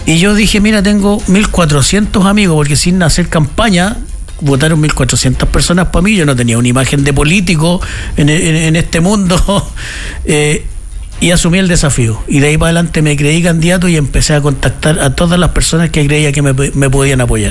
Y yo dije, mira, tengo 1.400 amigos, porque sin hacer campaña votaron 1.400 personas para mí. Yo no tenía una imagen de político en este mundo. Y asumí el desafío. Y de ahí para adelante me creí candidato y empecé a contactar a todas las personas que creía que me podían apoyar.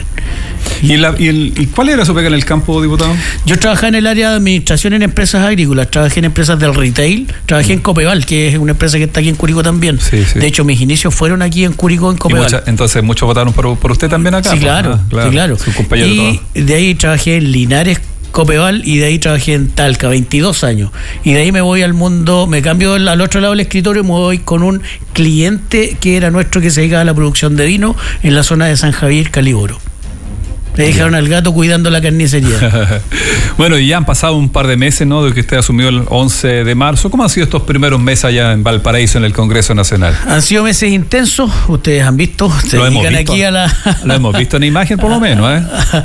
¿Y cuál era su pega en el campo, diputado? Yo trabajaba en el área de administración en empresas agrícolas, trabajé en empresas del retail, trabajé en Copeval, que es una empresa que está aquí en Curicó también. Sí. De hecho, mis inicios fueron aquí en Curicó, en Copeval. Entonces, muchos votaron por usted también acá. Sí, claro. Sí, claro. Su compañero y todo. de ahí trabajé en Linares, Copeval, y de ahí trabajé en Talca 22 años, y de ahí me voy al mundo, me cambio al otro lado del escritorio y me voy con un cliente que era nuestro, que se dedicaba a la producción de vino en la zona de San Javier, Caliboro. Le dejaron al gato cuidando la carnicería. Bueno, y ya han pasado un par de meses, ¿no?, de que usted asumió el 11 de marzo. ¿Cómo han sido estos primeros meses allá en Valparaíso, en el Congreso Nacional? Han sido meses intensos, ustedes han visto, se dedican aquí a la... Lo hemos visto en imagen por lo menos,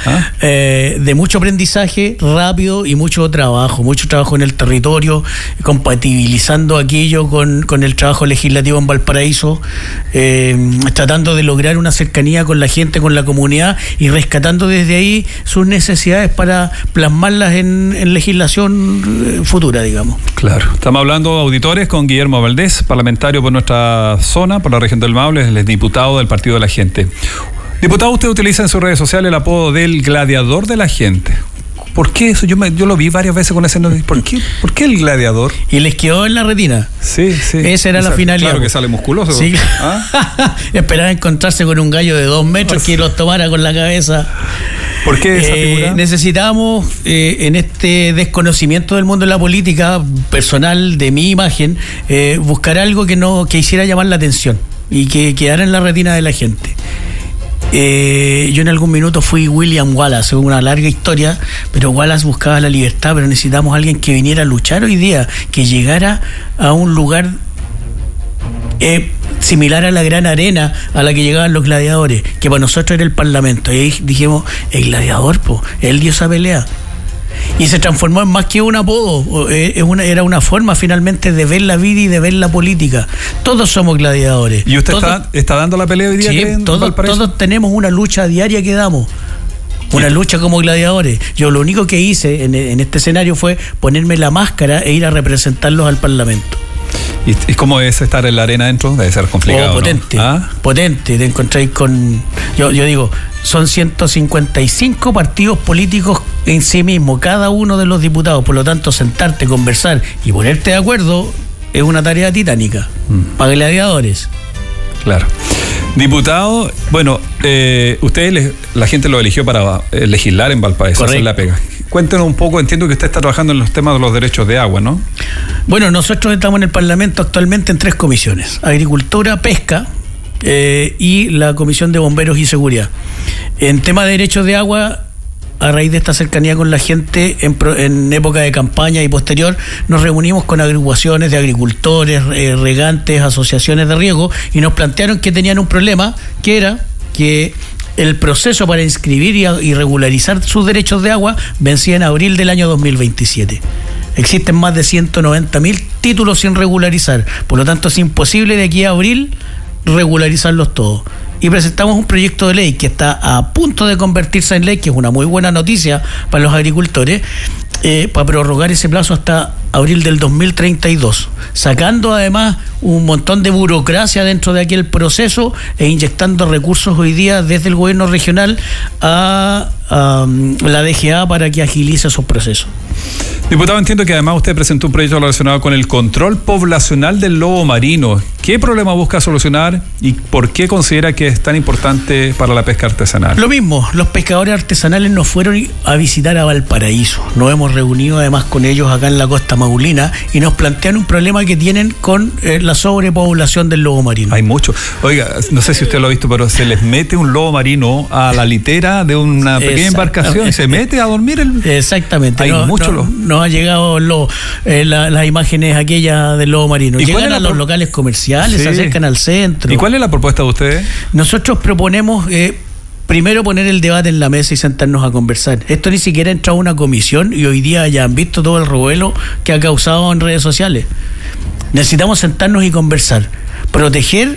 de mucho aprendizaje rápido y mucho trabajo en el territorio, compatibilizando aquello con el trabajo legislativo en Valparaíso, tratando de lograr una cercanía con la gente, con la comunidad, y rescatando desde ahí sus necesidades para plasmarlas en legislación futura, digamos. Claro. Estamos hablando, auditores, con Guillermo Valdés, parlamentario por nuestra zona, por la región del Maule, el diputado del Partido de la Gente. Diputado, usted utiliza en sus redes sociales el apodo del gladiador de la gente. ¿Por qué eso? Yo lo vi varias veces con ese nombre. ¿Por qué el gladiador? Y les quedó en la retina. Sí. Esa era la finalidad. Claro que sale musculoso. Sí. Esperaba encontrarse con un gallo de 2 metros que los tomara con la cabeza. ¿Por qué esa figura? Necesitábamos, en este desconocimiento del mundo de la política personal, de mi imagen, buscar algo que hiciera llamar la atención y que quedara en la retina de la gente. Yo en algún minuto fui William Wallace, una larga historia, pero Wallace buscaba la libertad, pero necesitamos a alguien que viniera a luchar hoy día, que llegara a un lugar similar a la gran arena a la que llegaban los gladiadores, que para nosotros era el Parlamento. Y ahí dijimos, el gladiador, él dio esa pelea. Y se transformó en más que un apodo, era una forma finalmente de ver la vida y de ver la política. Todos somos gladiadores. ¿Y usted está dando la pelea hoy día? Sí, todos tenemos una lucha diaria que damos. Una lucha como gladiadores. Yo lo único que hice en este escenario fue ponerme la máscara e ir a representarlos al Parlamento. ¿Y cómo es estar en la arena adentro? Debe ser complicado, potente, ¿no? Potente. Te encontráis con... Yo digo, son 155 partidos políticos en sí mismos, cada uno de los diputados. Por lo tanto, sentarte, conversar y ponerte de acuerdo es una tarea titánica para gladiadores. Claro. Diputado, bueno, ustedes, la gente lo eligió para legislar en Valparaíso, hacer la pega. Cuéntenos un poco, entiendo que usted está trabajando en los temas de los derechos de agua, ¿no? Bueno, nosotros estamos en el Parlamento actualmente en 3 comisiones: Agricultura, Pesca y la Comisión de Bomberos y Seguridad. En tema de derechos de agua, a raíz de esta cercanía con la gente, en época de campaña y posterior, nos reunimos con agrupaciones de agricultores, regantes, asociaciones de riego, y nos plantearon que tenían un problema, que era que el proceso para inscribir y regularizar sus derechos de agua vencía en abril del año 2027. Existen más de 190.000 títulos sin regularizar, por lo tanto es imposible de aquí a abril regularizarlos todos. Y presentamos un proyecto de ley que está a punto de convertirse en ley, que es una muy buena noticia para los agricultores, para prorrogar ese plazo hasta abril del 2032, sacando además un montón de burocracia dentro de aquel proceso e inyectando recursos hoy día desde el gobierno regional a la DGA para que agilice esos procesos. Diputado, entiendo que además usted presentó un proyecto relacionado con el control poblacional del lobo marino. ¿Qué problema busca solucionar y por qué considera que es tan importante para la pesca artesanal? Lo mismo, los pescadores artesanales nos fueron a visitar a Valparaíso. Nos hemos reunido además con ellos acá en la costa maulina y nos plantean un problema que tienen con la sobrepoblación del lobo marino. Hay mucho. Oiga, no sé si usted lo ha visto, pero se les mete un lobo marino a la litera de una pequeña embarcación y se mete a dormir. Exactamente. Hay mucho lobo. Nos ha llegado las imágenes aquellas del lobo marino. Llegan a los locales comerciales, se acercan al centro. ¿Y cuál es la propuesta de ustedes? Nosotros proponemos primero poner el debate en la mesa y sentarnos a conversar. Esto ni siquiera ha entrado a una comisión y hoy día ya han visto todo el revuelo que ha causado en redes sociales. Necesitamos sentarnos y conversar, proteger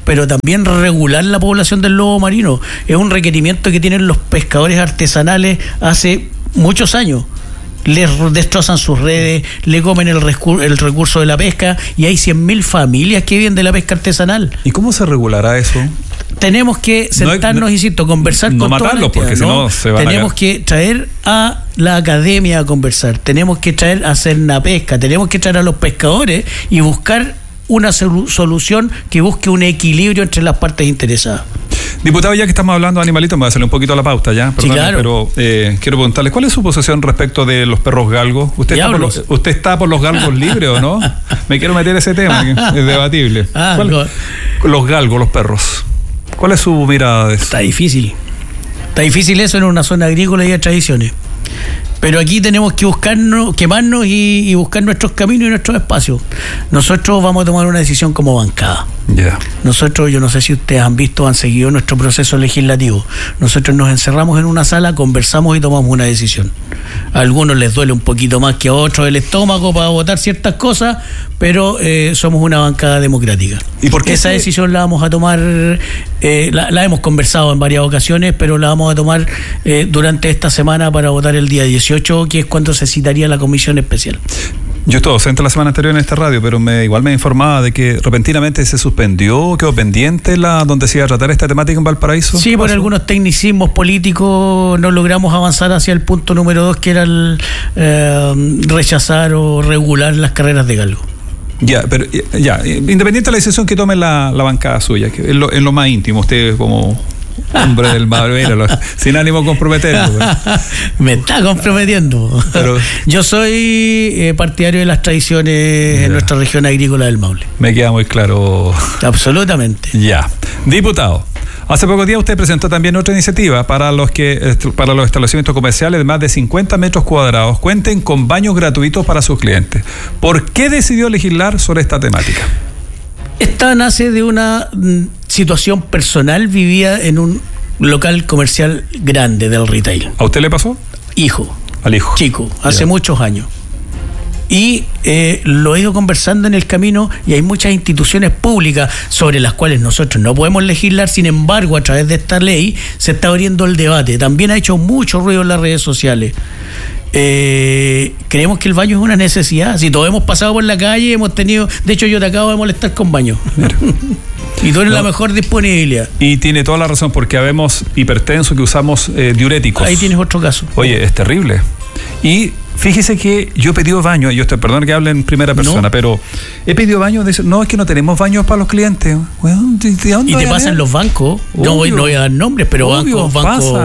pero también regular la población del lobo marino. Es un requerimiento que tienen los pescadores artesanales hace muchos años. Les destrozan sus redes, le comen el recurso de la pesca, y hay 100.000 familias que viven de la pesca artesanal. ¿Y cómo se regulará eso? Tenemos que sentarnos, insisto, conversar no con matarlos, porque si no se van tenemos que traer a la academia a conversar, tenemos que traer a Cernapesca, tenemos que traer a los pescadores y buscar una solución que busque un equilibrio entre las partes interesadas. Diputado, ya que estamos hablando de animalitos, me voy a hacerle un poquito a la pauta ya, perdón, sí, claro. Pero quiero preguntarle, ¿cuál es su posición respecto de los perros galgos? ¿Usted está por los galgos libres o no? Me quiero meter ese tema, que es debatible. Los galgos, los perros. ¿Cuál es su mirada de eso? Está difícil eso en una zona agrícola y de tradiciones. Pero aquí tenemos que quemarnos y buscar nuestros caminos y nuestros espacios. Nosotros vamos a tomar una decisión como bancada. Yeah. Nosotros, yo no sé si ustedes han visto o han seguido nuestro proceso legislativo. Nosotros nos encerramos en una sala, conversamos y tomamos una decisión. A algunos les duele un poquito más que a otros el estómago para votar ciertas cosas, pero somos una bancada democrática. ¿Y por qué esa decisión la vamos a tomar? La hemos conversado en varias ocasiones, pero la vamos a tomar durante esta semana para votar el día 18, que es cuando se citaría la comisión especial. Yo estuve ausente la semana anterior en esta radio, pero igual me informaba de que repentinamente se suspendió, quedó pendiente donde se iba a tratar esta temática en Valparaíso. Sí, por algunos tecnicismos políticos no logramos avanzar hacia el punto número 2, que era el rechazar o regular las carreras de galgo. Ya, pero independiente de la decisión que tome la bancada suya, que en lo más íntimo, usted como hombre del barbero, sin ánimo de comprometerlo. Me está comprometiendo. Pero yo soy partidario de las tradiciones en nuestra región agrícola del Maule. Me queda muy claro. Absolutamente. Ya. Diputado, hace pocos días usted presentó también otra iniciativa para los establecimientos comerciales de más de 50 metros cuadrados cuenten con baños gratuitos para sus clientes. ¿Por qué decidió legislar sobre esta temática? Esta nace de una situación personal vivida en un local comercial grande del retail. ¿A usted le pasó? Al hijo. Chico, hace muchos años. Y lo he ido conversando en el camino, y hay muchas instituciones públicas sobre las cuales nosotros no podemos legislar. Sin embargo, a través de esta ley se está abriendo el debate. También ha hecho mucho ruido en las redes sociales. Creemos que el baño es una necesidad. Si todos hemos pasado por la calle, hemos tenido, de hecho yo te acabo de molestar con baño. Y tú eres la mejor disponibilidad. Y tiene toda la razón, porque habemos hipertensos que usamos diuréticos. Ahí tienes otro caso. Oye, es terrible. Y fíjese que yo he pedido baño, perdón que hable en primera persona, pero he pedido baño, no, es que no tenemos baños para los clientes. Bueno, ¿de dónde? Y te pasan los bancos, no voy a dar nombres, pero bancos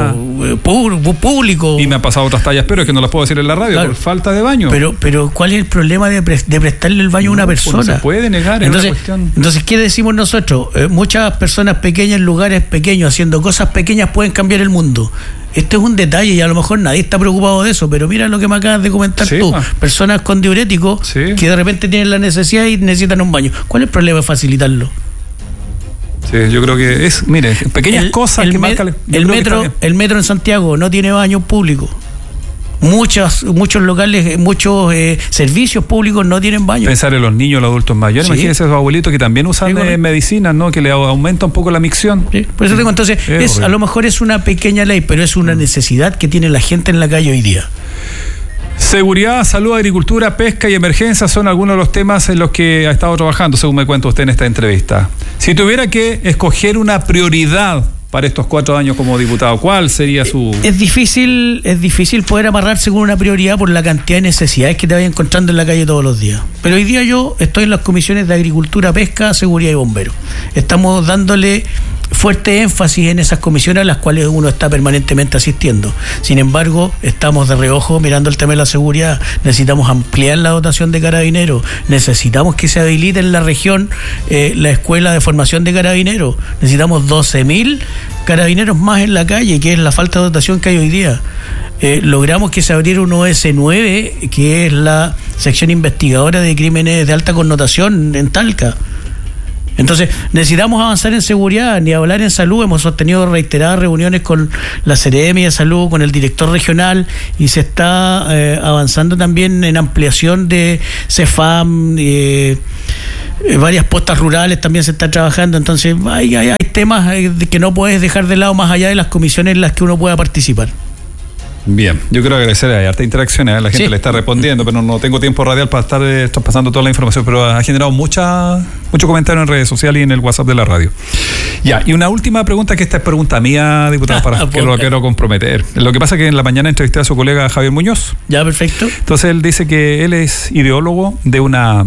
públicos. Y me han pasado otras tallas, pero es que no las puedo decir en la radio, por falta de baño. Pero ¿cuál es el problema de prestarle el baño a una persona? No se puede negar, entonces, es una cuestión. Entonces, ¿qué decimos nosotros? Muchas personas pequeñas en lugares pequeños, haciendo cosas pequeñas, pueden cambiar el mundo. Este es un detalle y a lo mejor nadie está preocupado de eso, pero mira lo que me acabas de comentar tú. Personas con diuréticos que de repente tienen la necesidad y necesitan un baño. ¿Cuál es el problema de facilitarlo? Sí, yo creo que es, mire, pequeñas cosas que marcan. El metro en Santiago no tiene baño público. Muchos locales, muchos servicios públicos no tienen baño. Pensar en los niños, los adultos mayores. Imagínense esos abuelitos que también usan medicinas, ¿no? Que le aumenta un poco la micción. Sí, por eso tengo, entonces, a lo mejor es una pequeña ley, pero es una necesidad que tiene la gente en la calle hoy día. Seguridad, salud, agricultura, pesca y emergencia son algunos de los temas en los que ha estado trabajando, según me cuenta usted en esta entrevista. Si tuviera que escoger una prioridad para estos 4 años como diputado, ¿cuál sería su...? Es difícil poder amarrarse con una prioridad por la cantidad de necesidades que te vayas encontrando en la calle todos los días. Pero hoy día yo estoy en las comisiones de agricultura, pesca, seguridad y bomberos. Estamos dándole fuerte énfasis en esas comisiones a las cuales uno está permanentemente asistiendo. Sin embargo, estamos de reojo mirando el tema de la seguridad. Necesitamos ampliar la dotación de carabineros, necesitamos que se habilite en la región la escuela de formación de carabineros, necesitamos 12.000 carabineros más en la calle, que es la falta de dotación que hay hoy día. Logramos que se abriera un OS9, que es la sección investigadora de crímenes de alta connotación en Talca. Entonces, necesitamos avanzar en seguridad, ni hablar en salud. Hemos sostenido reiteradas reuniones con la Seremi de Salud, con el director regional, y se está avanzando también en ampliación de CEFAM, varias postas rurales también se están trabajando, entonces hay temas que no puedes dejar de lado más allá de las comisiones en las que uno pueda participar. Bien, yo quiero agradecer, hay harta interacción, la gente le está respondiendo, pero no tengo tiempo radial para estar pasando toda la información, pero ha generado mucho comentario en redes sociales y en el WhatsApp de la radio. Ya, y una última pregunta, que esta es pregunta mía, diputado, para que lo quiero comprometer. Lo que pasa es que en la mañana entrevisté a su colega Javier Muñoz. Ya, perfecto. Entonces él dice que él es ideólogo de una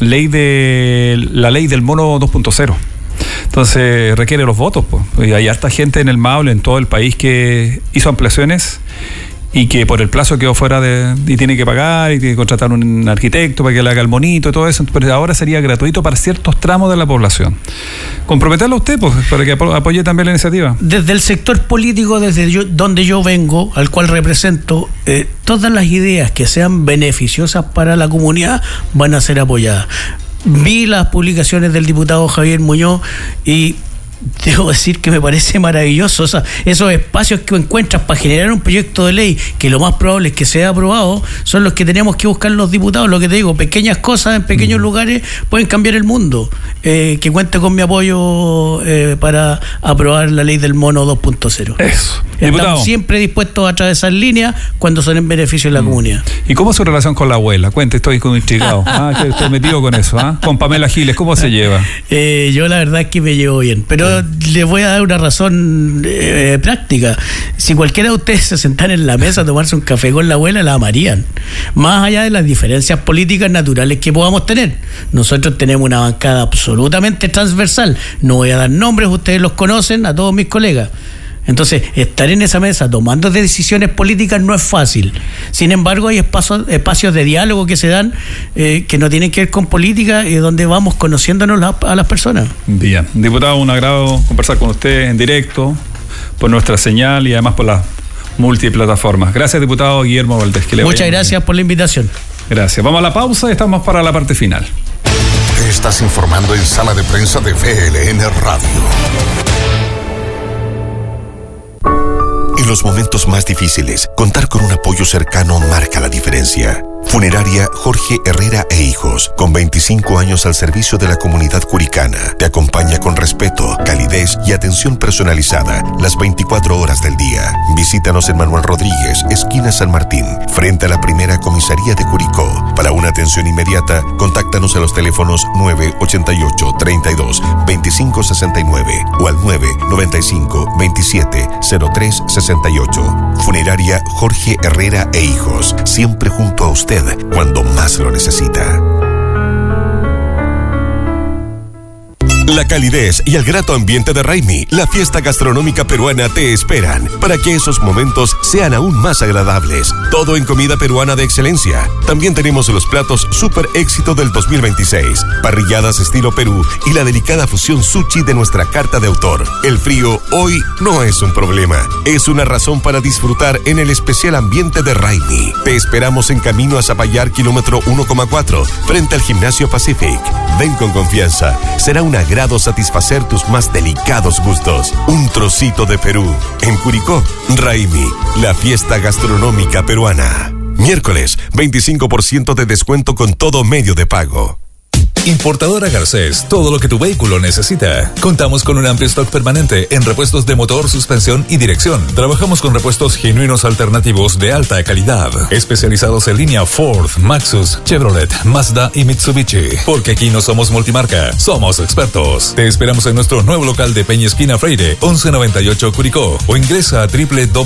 la ley del mono 2.0. Entonces requiere los votos, pues. Y hay harta gente en el Maule, en todo el país, que hizo ampliaciones y que por el plazo quedó fuera y tiene que pagar y tiene que contratar un arquitecto para que le haga el monito y todo eso, pero ahora sería gratuito para ciertos tramos de la población. Comprometerlo a usted, pues, para que apoye también la iniciativa. Desde el sector político, donde yo vengo, al cual represento, todas las ideas que sean beneficiosas para la comunidad van a ser apoyadas. Vi las publicaciones del diputado Javier Muñoz y debo decir que me parece maravilloso, o sea, esos espacios que encuentras para generar un proyecto de ley que lo más probable es que sea aprobado, son los que tenemos que buscar los diputados. Lo que te digo, pequeñas cosas en pequeños lugares pueden cambiar el mundo. Que cuente con mi apoyo para aprobar la ley del mono 2.0. Eso. Estamos siempre dispuestos a atravesar líneas cuando son en beneficio de la comunidad. ¿Y cómo es su relación con la abuela? Cuente, estoy intrigado. Que estoy metido con eso. Con Pamela Giles, ¿cómo se lleva? Yo la verdad es que me llevo bien, pero les voy a dar una razón práctica. Si cualquiera de ustedes se sentara en la mesa a tomarse un café con la abuela, la amarían. Más allá de las diferencias políticas naturales que podamos tener. Nosotros tenemos una bancada absolutamente transversal. No voy a dar nombres, ustedes los conocen, a todos mis colegas. Entonces, estar en esa mesa tomando decisiones políticas no es fácil. Sin embargo, hay espacios de diálogo que se dan que no tienen que ver con política y donde vamos conociéndonos a las personas. Bien. Diputado, un agrado conversar con usted en directo, por nuestra señal y además por las multiplataformas. Gracias, diputado Guillermo Valdés. Muchas gracias por la invitación. Gracias. Vamos a la pausa y estamos para la parte final. Te estás informando en Sala de Prensa de VLN Radio. En los momentos más difíciles, contar con un apoyo cercano marca la diferencia. Funeraria Jorge Herrera e Hijos, con 25 años al servicio de la comunidad curicana, te acompaña con respeto, calidez y atención personalizada las 24 horas del día. Visítanos en Manuel Rodríguez, esquina San Martín, frente a la primera comisaría de Curicó. Para una atención inmediata, contáctanos a los teléfonos 988-32-2569 o al 995-27-0368. Funeraria Jorge Herrera e Hijos, siempre junto a usted cuando más lo necesita. La calidez y el grato ambiente de Raimi, la fiesta gastronómica peruana, te esperan para que esos momentos sean aún más agradables. Todo en comida peruana de excelencia. También tenemos los platos super éxito del 2026, parrilladas estilo Perú y la delicada fusión sushi de nuestra carta de autor. El frío hoy no es un problema, es una razón para disfrutar en el especial ambiente de Raimi. Te esperamos en camino a Zapallar, kilómetro 1,4, frente al Gimnasio Pacific. Ven con confianza, será un agrado satisfacer tus más delicados gustos. Un trocito de Perú. En Curicó, Raimi, la fiesta gastronómica peruana. Miércoles, 25% de descuento con todo medio de pago. Importadora Garcés, todo lo que tu vehículo necesita. Contamos con un amplio stock permanente en repuestos de motor, suspensión y dirección. Trabajamos con repuestos genuinos alternativos de alta calidad, especializados en línea Ford, Maxus, Chevrolet, Mazda y Mitsubishi. Porque aquí no somos multimarca, somos expertos. Te esperamos en nuestro nuevo local de Peña Esquina Freire, 1198 Curicó, o ingresa a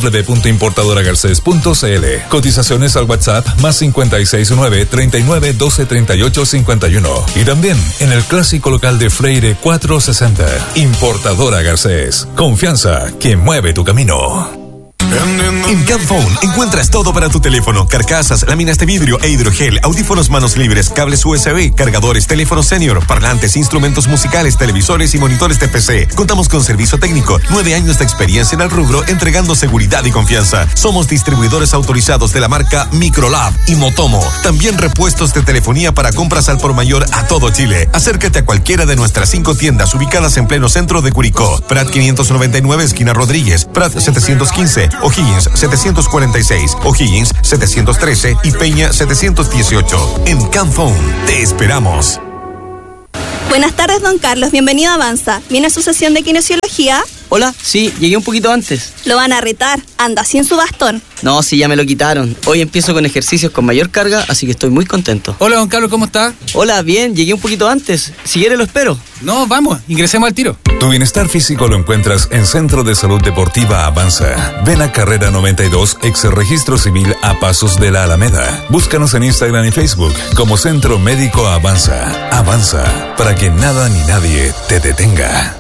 www.importadoragarces.cl. Cotizaciones al WhatsApp +569 39 12 38 51. Y también en el clásico local de Freire 460. Importadora Garcés. Confianza que mueve tu camino. En Camphone encuentras todo para tu teléfono: carcasas, láminas de vidrio e hidrogel, audífonos manos libres, cables USB, cargadores, teléfono senior, parlantes, instrumentos musicales, televisores y monitores de PC. Contamos con servicio técnico, 9 años de experiencia en el rubro, entregando seguridad y confianza. Somos distribuidores autorizados de la marca Microlab y Motomo. También repuestos de telefonía para compras al por mayor a todo Chile. Acércate a cualquiera de nuestras 5 tiendas ubicadas en pleno centro de Curicó: Prat 599, esquina Rodríguez; Prat 715, O'Higgins 746, O'Higgins 713 y Peña 718. En Camphone te esperamos. Buenas tardes, don Carlos. Bienvenido a Avanza. ¿Viene a su sesión de kinesiología? Hola, sí, llegué un poquito antes. Lo van a retar. Anda sin su bastón. No, sí, ya me lo quitaron. Hoy empiezo con ejercicios con mayor carga, así que estoy muy contento. Hola, don Carlos, ¿cómo está? Hola, bien, llegué un poquito antes. Si quiere lo espero. No, vamos, ingresemos al tiro. Tu bienestar físico lo encuentras en Centro de Salud Deportiva Avanza. Ven a Carrera 92, ex Registro Civil a Pasos de la Alameda. Búscanos en Instagram y Facebook como Centro Médico Avanza. Avanza, para que nada ni nadie te detenga.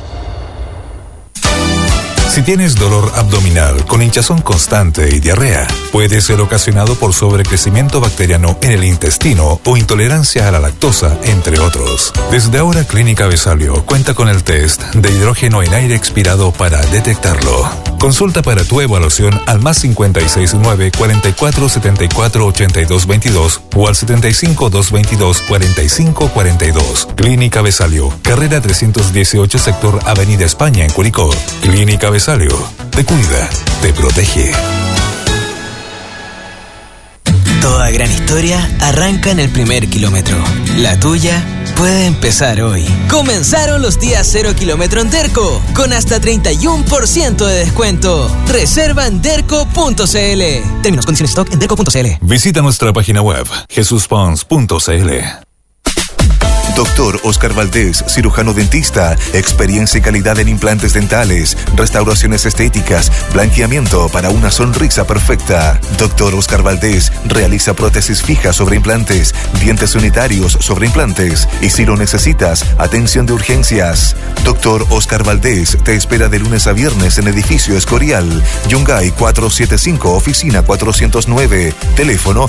Si tienes dolor abdominal con hinchazón constante y diarrea, puede ser ocasionado por sobrecrecimiento bacteriano en el intestino o intolerancia a la lactosa, entre otros. Desde ahora, Clínica Besalio cuenta con el test de hidrógeno en aire expirado para detectarlo. Consulta para tu evaluación al +569 44 74 82 22 o al 75 222 45 42. Clínica Besalio, carrera 318, sector Avenida España, en Curicó. Clínica Besalio, te cuida, te protege. Toda gran historia arranca en el primer kilómetro. La tuya puede empezar hoy. Comenzaron los días 0 kilómetro en Derco, con hasta 31% de descuento. Reserva en derco.cl. Términos, condiciones, stock en derco.cl. Visita nuestra página web, jesuspons.cl. Doctor Oscar Valdés, cirujano dentista, experiencia y calidad en implantes dentales, restauraciones estéticas, blanqueamiento para una sonrisa perfecta. Doctor Oscar Valdés realiza prótesis fijas sobre implantes, dientes unitarios sobre implantes y si lo necesitas, atención de urgencias. Doctor Oscar Valdés te espera de lunes a viernes en Edificio Escorial, Yungay 475, oficina 409, teléfono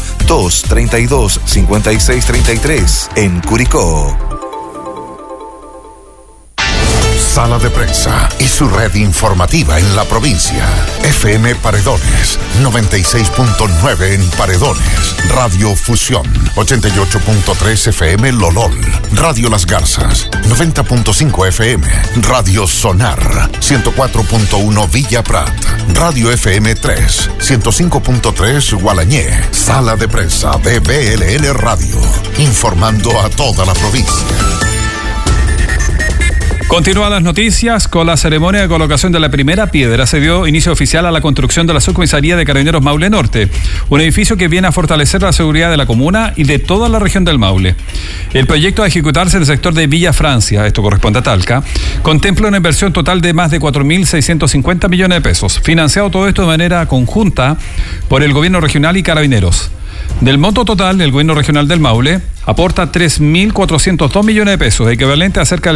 232-5633, en Curicó. Sala de Prensa y su red informativa en la provincia. FM Paredones, 96.9 en Paredones. Radio Fusión, 88.3 FM Lolol. Radio Las Garzas, 90.5 FM. Radio Sonar, 104.1 Villa Prat. Radio FM 3, 105.3 Gualañé. Sala de Prensa de BLN Radio, informando a toda la provincia. Continúan las noticias. Con la ceremonia de colocación de la primera piedra se dio inicio oficial a la construcción de la subcomisaría de Carabineros Maule Norte, un edificio que viene a fortalecer la seguridad de la comuna y de toda la región del Maule. El proyecto a ejecutarse en el sector de Villa Francia, esto corresponde a Talca, contempla una inversión total de más de 4.650 millones de pesos, financiado todo esto de manera conjunta por el gobierno regional y Carabineros. Del monto total, el gobierno regional del Maule aporta 3.402 millones de pesos, equivalente a cerca del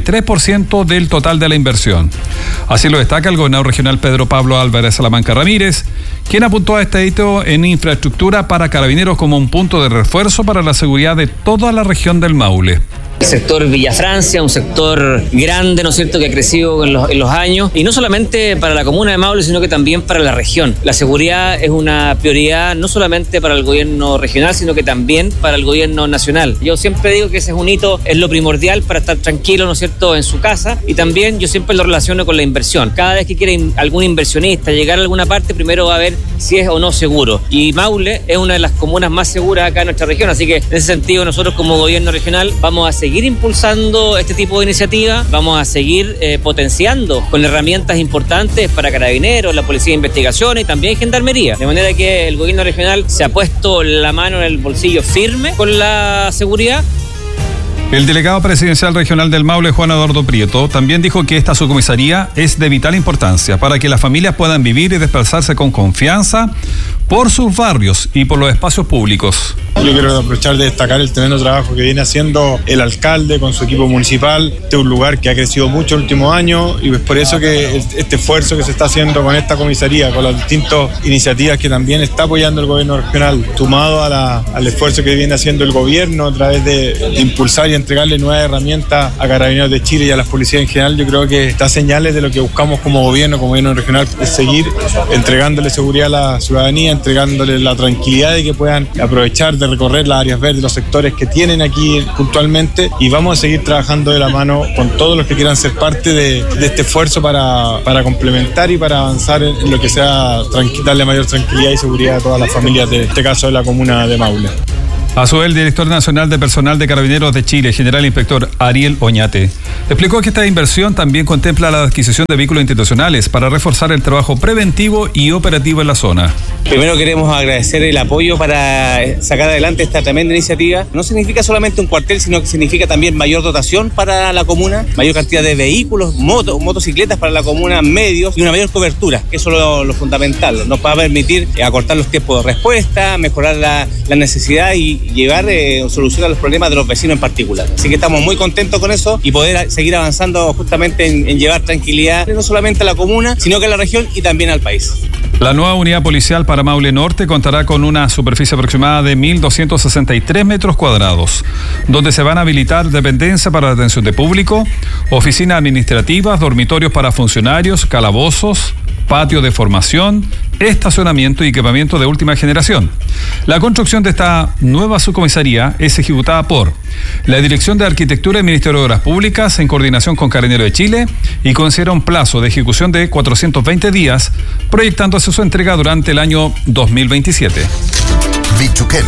73% del total de la inversión. Así lo destaca el gobernador regional Pedro Pablo Álvarez Salamanca Ramírez, quien apuntó a este hito en infraestructura para Carabineros como un punto de refuerzo para la seguridad de toda la región del Maule. El sector Villa Francia, un sector grande, ¿no es cierto?, que ha crecido en los años, y no solamente para la comuna de Maule, sino que también para la región. La seguridad es una prioridad no solamente para el gobierno regional, sino que también para el gobierno nacional. Yo siempre digo que ese es un hito, es lo primordial para estar tranquilo, ¿no es cierto?, en su casa, y también yo siempre lo relaciono con la inversión. Cada vez que quiere algún inversionista llegar a alguna parte, primero va a ver si es o no seguro. Y Maule es una de las comunas más seguras acá en nuestra región, así que en ese sentido nosotros como gobierno regional vamos a seguir impulsando este tipo de iniciativas, vamos a seguir potenciando con herramientas importantes para Carabineros, la Policía de Investigación y también Gendarmería. De manera que el gobierno regional se ha puesto la mano en el bolsillo firme con la seguridad. El delegado presidencial regional del Maule, Juan Eduardo Prieto, también dijo que esta subcomisaría es de vital importancia para que las familias puedan vivir y desplazarse con confianza por sus barrios y por los espacios públicos. Yo quiero aprovechar de destacar el tremendo trabajo que viene haciendo el alcalde con su equipo municipal. Este es un lugar que ha crecido mucho en los últimos años y es por eso que este esfuerzo que se está haciendo con esta comisaría, con las distintas iniciativas que también está apoyando el gobierno regional, sumado al esfuerzo que viene haciendo el gobierno a través de impulsar y entregarle nuevas herramientas a Carabineros de Chile y a las policías en general, yo creo que da señales de lo que buscamos como gobierno regional, es seguir entregándole seguridad a la ciudadanía, entregándole la tranquilidad de que puedan aprovechar de recorrer las áreas verdes, los sectores que tienen aquí puntualmente, y vamos a seguir trabajando de la mano con todos los que quieran ser parte de este esfuerzo para complementar y para avanzar en lo que sea darle mayor tranquilidad y seguridad a todas las familias de este caso de la comuna de Maule. A su vez, el director nacional de personal de Carabineros de Chile, general inspector Ariel Oñate, explicó que esta inversión también contempla la adquisición de vehículos institucionales para reforzar el trabajo preventivo y operativo en la zona. Primero queremos agradecer el apoyo para sacar adelante esta tremenda iniciativa. No significa solamente un cuartel, sino que significa también mayor dotación para la comuna, mayor cantidad de vehículos, motocicletas para la comuna, medios y una mayor cobertura, que eso es lo fundamental. Nos va a permitir acortar los tiempos de respuesta, mejorar la necesidad y llevar solución a los problemas de los vecinos en particular. Así que estamos muy contentos con eso y poder seguir avanzando justamente en llevar tranquilidad no solamente a la comuna, sino que a la región y también al país. La nueva unidad policial para Maule Norte contará con una superficie aproximada de 1.263 metros cuadrados, donde se van a habilitar dependencias para la atención de público, oficinas administrativas, dormitorios para funcionarios, calabozos, patio de formación, estacionamiento y equipamiento de última generación. La construcción de esta nueva subcomisaría es ejecutada por la Dirección de Arquitectura y Ministerio de Obras Públicas en coordinación con Carabineros de Chile y considera un plazo de ejecución de 420 días, proyectándose su entrega durante el año 2027. Bichuquén.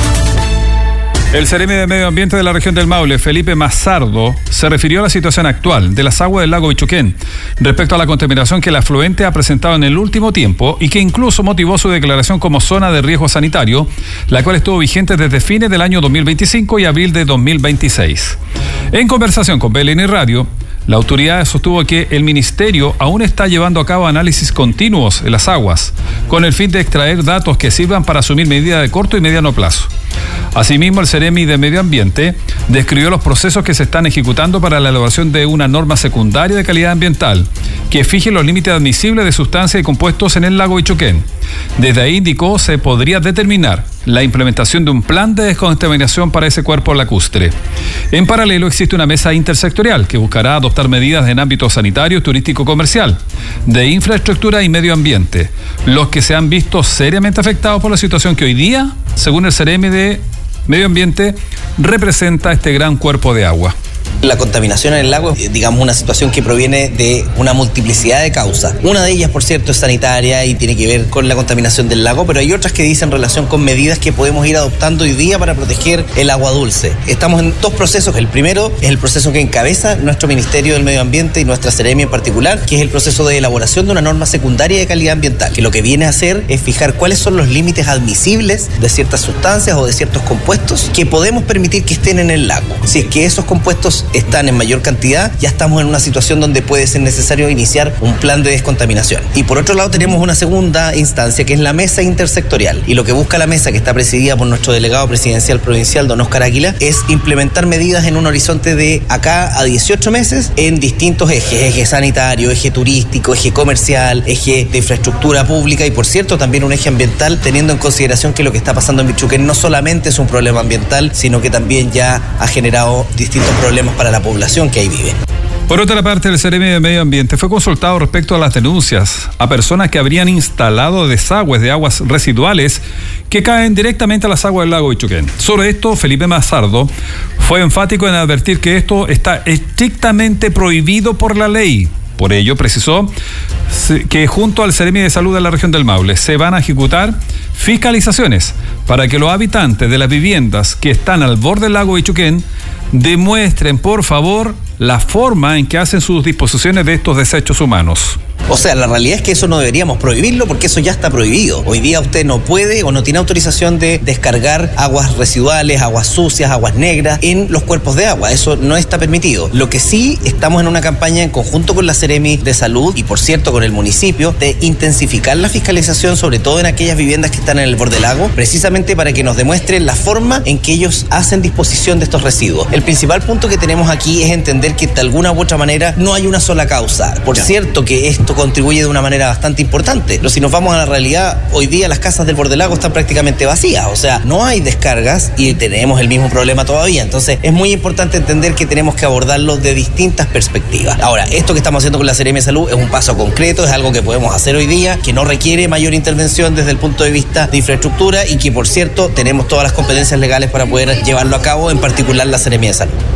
El Seremi de Medio Ambiente de la región del Maule, Felipe Mazardo, se refirió a la situación actual de las aguas del lago Bichuquén respecto a la contaminación que el afluente ha presentado en el último tiempo y que incluso motivó su declaración como zona de riesgo sanitario, la cual estuvo vigente desde fines del año 2025 y abril de 2026. En conversación con BLN Radio, la autoridad sostuvo que el ministerio aún está llevando a cabo análisis continuos en las aguas, con el fin de extraer datos que sirvan para asumir medidas de corto y mediano plazo. Asimismo, el Seremi de Medio Ambiente describió los procesos que se están ejecutando para la elaboración de una norma secundaria de calidad ambiental que fije los límites admisibles de sustancias y compuestos en el lago Bichuquén. Desde ahí, indicó, se podría determinar la implementación de un plan de descontaminación para ese cuerpo lacustre. En paralelo, existe una mesa intersectorial que buscará adoptar medidas en ámbito sanitario, turístico, comercial, de infraestructura y medio ambiente, los que se han visto seriamente afectados por la situación que hoy día, según el Seremi de Medio Ambiente, representa este gran cuerpo de agua. La contaminación en el lago es, digamos, una situación que proviene de una multiplicidad de causas. Una de ellas, por cierto, es sanitaria y tiene que ver con la contaminación del lago, pero hay otras que dicen relación con medidas que podemos ir adoptando hoy día para proteger el agua dulce. Estamos en dos procesos. El primero es el proceso que encabeza nuestro Ministerio del Medio Ambiente y nuestra Seremi en particular, que es el proceso de elaboración de una norma secundaria de calidad ambiental, que lo que viene a hacer es fijar cuáles son los límites admisibles de ciertas sustancias o de ciertos compuestos que podemos permitir que estén en el lago. Si es que esos compuestos están en mayor cantidad, ya estamos en una situación donde puede ser necesario iniciar un plan de descontaminación. Y por otro lado tenemos una segunda instancia que es la mesa intersectorial, y lo que busca la mesa, que está presidida por nuestro delegado presidencial provincial, don Óscar Águila, es implementar medidas en un horizonte de acá a 18 meses en distintos ejes: eje sanitario, eje turístico, eje comercial, eje de infraestructura pública y, por cierto, también un eje ambiental, teniendo en consideración que lo que está pasando en Bichuquén no solamente es un problema ambiental, sino que también ya ha generado distintos problemas para la población que ahí vive. Por otra parte, el Seremi de Medio Ambiente fue consultado respecto a las denuncias a personas que habrían instalado desagües de aguas residuales que caen directamente a las aguas del lago Bichuquén. Sobre esto, Felipe Mazardo fue enfático en advertir que esto está estrictamente prohibido por la ley. Por ello, precisó que junto al Seremi de Salud de la región del Maule se van a ejecutar fiscalizaciones para que los habitantes de las viviendas que están al borde del lago Bichuquén demuestren, por favor, la forma en que hacen sus disposiciones de estos desechos humanos. O sea, la realidad es que eso no deberíamos prohibirlo porque eso ya está prohibido. Hoy día usted no puede o no tiene autorización de descargar aguas residuales, aguas sucias, aguas negras en los cuerpos de agua. Eso no está permitido. Lo que sí, estamos en una campaña en conjunto con la Seremi de Salud y, por cierto, con el municipio, de intensificar la fiscalización, sobre todo en aquellas viviendas que están en el borde del lago, precisamente para que nos demuestren la forma en que ellos hacen disposición de estos residuos. El principal punto que tenemos aquí es entender que de alguna u otra manera no hay una sola causa. Por cierto que esto contribuye de una manera bastante importante, pero si nos vamos a la realidad, hoy día las casas del borde del lago están prácticamente vacías, o sea, no hay descargas y tenemos el mismo problema todavía. Entonces es muy importante entender que tenemos que abordarlo de distintas perspectivas. Ahora, esto que estamos haciendo con la Seremi de Salud es un paso concreto, es algo que podemos hacer hoy día, que no requiere mayor intervención desde el punto de vista de infraestructura y que, por cierto, tenemos todas las competencias legales para poder llevarlo a cabo, en particular la Seremi de Salud.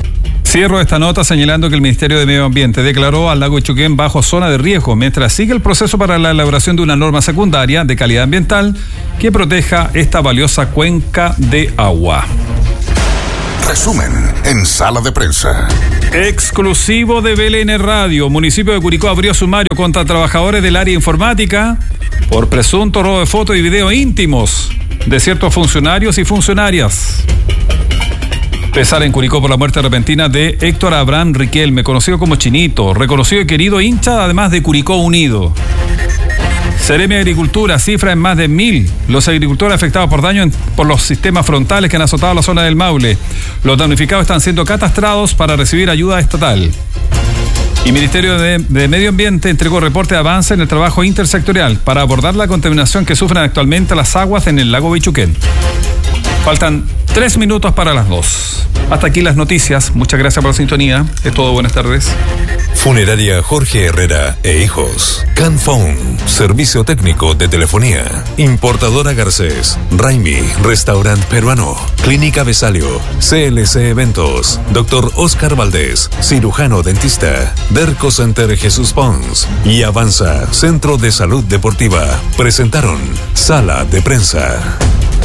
Cierro esta nota señalando que el Ministerio de Medio Ambiente declaró al lago Ichuquén bajo zona de riesgo, mientras sigue el proceso para la elaboración de una norma secundaria de calidad ambiental que proteja esta valiosa cuenca de agua. Resumen en Sala de Prensa. Exclusivo de BLN Radio. Municipio de Curicó abrió sumario contra trabajadores del área informática por presunto robo de fotos y videos íntimos de ciertos funcionarios y funcionarias. Pesar en Curicó por la muerte repentina de Héctor Abraham Riquelme, conocido como Chinito, reconocido y querido hincha además de Curicó Unido. Seremi Agricultura cifra en más de 1.000 los agricultores afectados por daño por los sistemas frontales que han azotado la zona del Maule. Los damnificados están siendo catastrados para recibir ayuda estatal. Y Ministerio de Medio Ambiente entregó reporte de avance en el trabajo intersectorial para abordar la contaminación que sufren actualmente las aguas en el lago Bichuquén. Faltan 3 minutos para las 2. Hasta aquí las noticias. Muchas gracias por la sintonía. Es todo. Buenas tardes. Funeraria Jorge Herrera e Hijos. Canphone, servicio técnico de telefonía. Importadora Garcés. Raimi, restaurante peruano. Clínica Besalio. CLC Eventos. Dr. Oscar Valdés, cirujano dentista. Derco Center Jesús Pons. Y Avanza, Centro de Salud Deportiva. Presentaron Sala de Prensa.